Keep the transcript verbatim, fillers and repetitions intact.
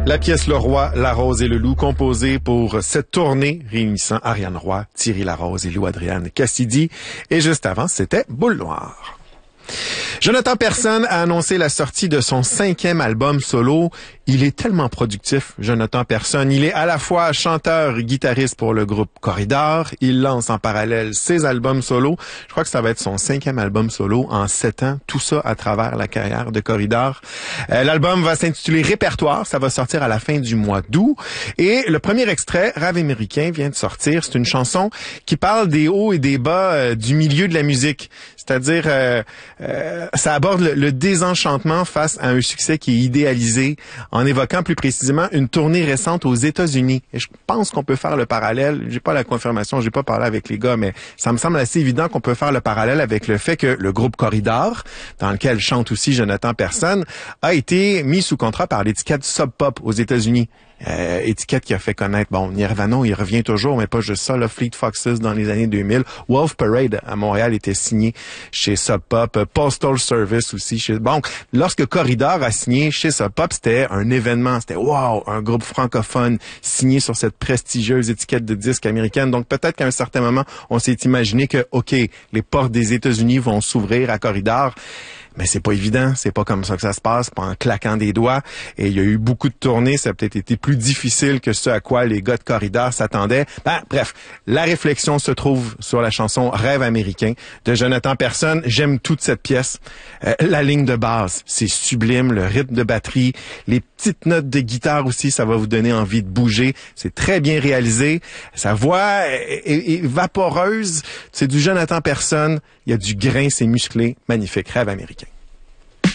La pièce Le Roi, la Rose et le Loup, composée pour cette tournée réunissant Ariane Roy, Thierry Larose et Lou-Adrienne Cassidy. Et juste avant, c'était Boule Noire. Jonathan Persson a annoncé la sortie de son cinquième album solo. Il est tellement productif, Jonathan Persson. Il est à la fois chanteur et guitariste pour le groupe Corridor. Il lance en parallèle ses albums solo. Je crois que ça va être son cinquième album solo en sept ans. Tout ça à travers la carrière de Corridor. Euh, l'album va s'intituler Répertoire. Ça va sortir à la fin du mois d'août. Et le premier extrait, Rêve américain, vient de sortir. C'est une chanson qui parle des hauts et des bas euh, du milieu de la musique. C'est-à-dire, euh, euh, ça aborde le, le désenchantement face à un succès qui est idéalisé, en évoquant plus précisément une tournée récente aux États-Unis. Et je pense qu'on peut faire le parallèle, j'ai pas la confirmation, j'ai pas parlé avec les gars, mais ça me semble assez évident qu'on peut faire le parallèle avec le fait que le groupe Corridor, dans lequel chante aussi Jonathan Persson, a été mis sous contrat par l'étiquette Sub Pop aux États-Unis. Euh, étiquette qui a fait connaître, bon, Nirvana, il revient toujours, mais pas juste ça, là, Fleet Foxes dans les années deux mille. Wolf Parade à Montréal était signé chez Sub Pop. Postal Service aussi. Chez... Bon, lorsque Corridor a signé chez Sub Pop, c'était un événement. C'était wow, un groupe francophone signé sur cette prestigieuse étiquette de disque américaine. Donc peut-être qu'à un certain moment, on s'est imaginé que, OK, les portes des États-Unis vont s'ouvrir à Corridor. Mais c'est pas évident, c'est pas comme ça que ça se passe, pas en claquant des doigts. Et il y a eu beaucoup de tournées, ça a peut-être été plus difficile que ce à quoi les gars de Corridor s'attendaient. Ben, bref, la réflexion se trouve sur la chanson Rêve américain de Jonathan Persson. J'aime toute cette pièce. Euh, la ligne de basse, c'est sublime, le rythme de batterie, les petites notes de guitare aussi, ça va vous donner envie de bouger. C'est très bien réalisé. Sa voix est, est, est vaporeuse. C'est du Jonathan Persson. Il y a du grain, c'est musclé. Magnifique. Rêve américain.